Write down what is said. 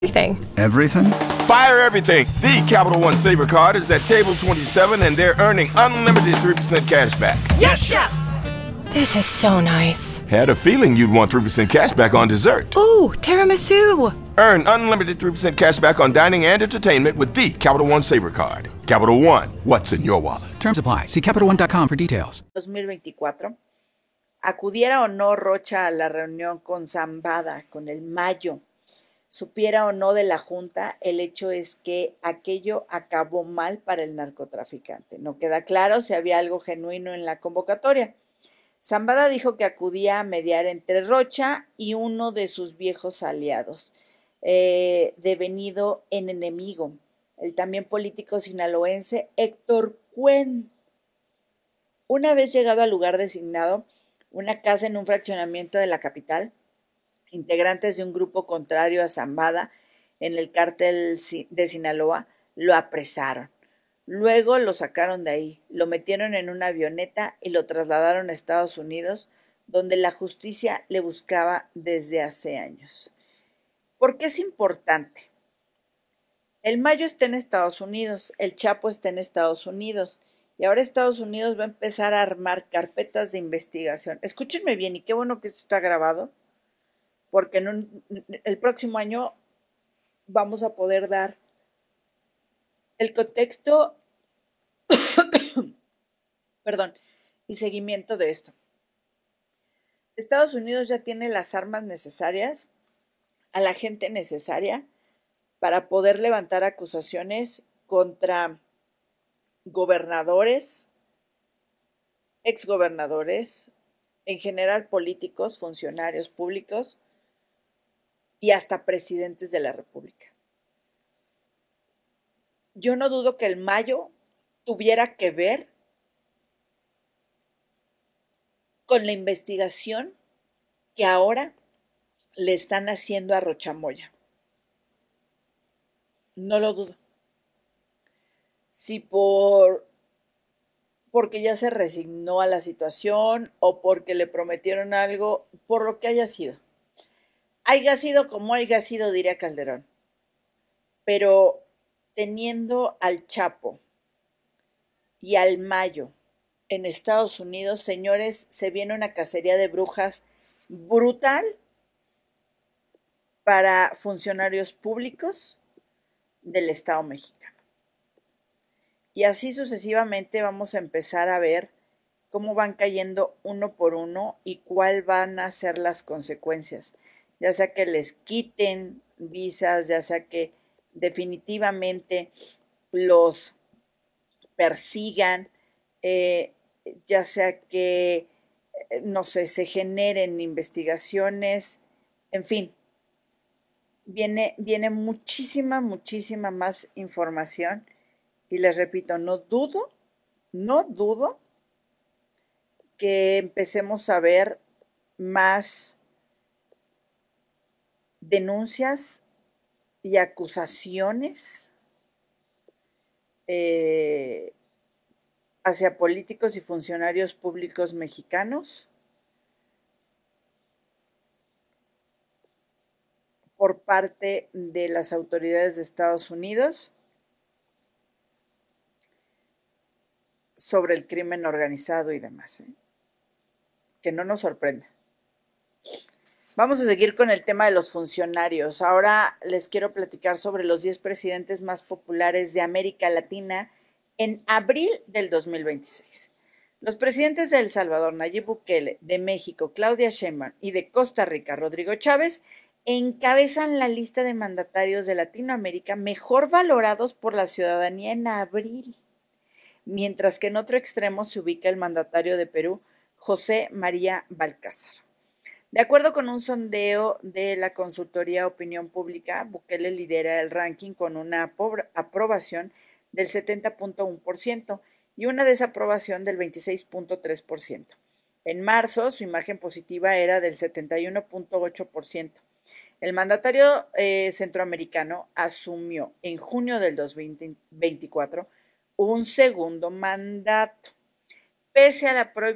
Everything. Everything? Fire everything. The Capital One Saver Card is at table 27 and they're earning unlimited 3% cash back. Yes, Chef! This is so nice. Had a feeling you'd want 3% cash back on dessert. Ooh, tiramisu! Earn unlimited 3% cash back on dining and entertainment with the Capital One Saver Card. Capital One, what's in your wallet? Terms apply. See CapitalOne.com for details. 2024. Acudiera o no Rocha a la reunión con Zambada, con el Mayo, supiera o no de la Junta, el hecho es que aquello acabó mal para el narcotraficante. No queda claro si había algo genuino en la convocatoria. Zambada dijo que acudía a mediar entre Rocha y uno de sus viejos aliados, devenido en enemigo, el también político sinaloense Héctor Cuen. Una vez llegado al lugar designado, una casa en un fraccionamiento de la capital, integrantes de un grupo contrario a Zambada en el cártel de Sinaloa lo apresaron. Luego lo sacaron de ahí, lo metieron en una avioneta y lo trasladaron a Estados Unidos, donde la justicia le buscaba desde hace años. ¿Por qué es importante? El Mayo está en Estados Unidos, el Chapo está en Estados Unidos, y ahora Estados Unidos va a empezar a armar carpetas de investigación. Escúchenme bien, y qué bueno que esto está grabado, porque el próximo año vamos a poder dar el contexto y seguimiento de esto. Estados Unidos ya tiene las armas necesarias, a la gente necesaria para poder levantar acusaciones contra gobernadores, exgobernadores, en general políticos, funcionarios públicos y hasta presidentes de la República. Yo no dudo que el Mayo tuviera que ver con la investigación que ahora le están haciendo a Rocha Moya. No lo dudo. Si porque ya se resignó a la situación o porque le prometieron algo, por lo que haya sido. Haya sido como haya sido, diría Calderón. Pero teniendo al Chapo y al Mayo en Estados Unidos, señores, se viene una cacería de brujas brutal para funcionarios públicos del Estado mexicano. Y así sucesivamente vamos a empezar a ver cómo van cayendo uno por uno y cuál van a ser las consecuencias. Ya sea que les quiten visas, ya sea que definitivamente los persigan, ya sea que, no sé, se generen investigaciones, en fin. Viene muchísima más información y les repito, no dudo que empecemos a ver más denuncias y acusaciones hacia políticos y funcionarios públicos mexicanos por parte de las autoridades de Estados Unidos sobre el crimen organizado y demás. Que no nos sorprenda. Vamos a seguir con el tema de los funcionarios. Ahora les quiero platicar sobre los 10 presidentes más populares de América Latina en abril del 2026. Los presidentes de El Salvador, Nayib Bukele, de México, Claudia Sheinbaum, y de Costa Rica, Rodrigo Chávez, encabezan la lista de mandatarios de Latinoamérica mejor valorados por la ciudadanía en abril, mientras que en otro extremo se ubica el mandatario de Perú, José María Balcázar. De acuerdo con un sondeo de la consultoría Opinión Pública, Bukele lidera el ranking con una aprobación del 70.1% y una desaprobación del 26.3%. En marzo, su imagen positiva era del 71.8%. El mandatario centroamericano asumió en junio del 2024 un segundo mandato. Pese a la prohibición